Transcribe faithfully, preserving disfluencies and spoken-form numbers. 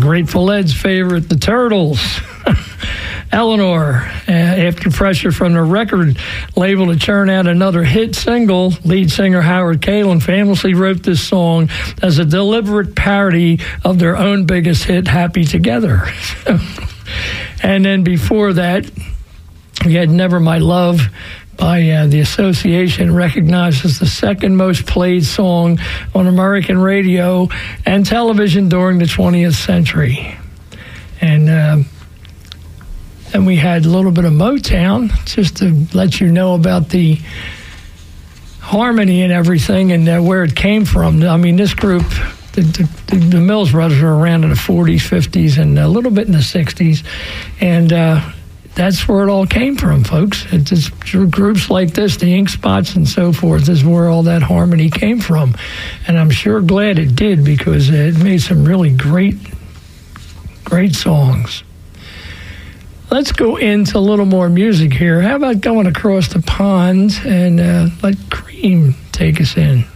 Grateful Ed's favorite, the Turtles. Eleanor, uh, after pressure from the record label to churn out another hit single, lead singer Howard Kaylan famously wrote this song as a deliberate parody of their own biggest hit, Happy Together. And then before that, we had Never My Love by uh, the Association, recognized as the second most played song on American radio and television during the twentieth century. And uh, then we had a little bit of Motown, just to let you know about the harmony and everything and uh, where it came from. I mean, this group, the, the, the Mills Brothers, were around in the forties, fifties, and a little bit in the sixties. And uh, that's where it all came from, folks. It's just groups like this, the Ink Spots and so forth, is where all that harmony came from. And I'm sure glad it did, because it made some really great, great songs. Let's go into a little more music here. How about going across the pond and uh, let Cream take us in?